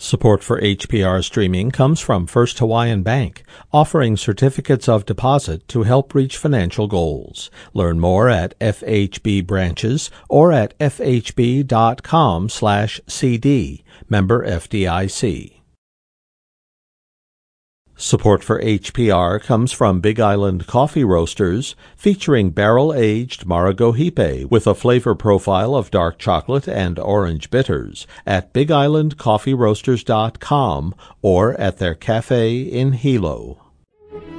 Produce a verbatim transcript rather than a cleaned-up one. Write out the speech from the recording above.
Support for H P R streaming comes from First Hawaiian Bank, offering certificates of deposit to help reach financial goals. Learn more at F H B branches or at f h b dot com slash c d. Member F D I C. Support for H P R comes from Big Island Coffee Roasters, featuring barrel-aged Maragohipe with a flavor profile of dark chocolate and orange bitters at big island coffee roasters dot com or at their cafe in Hilo.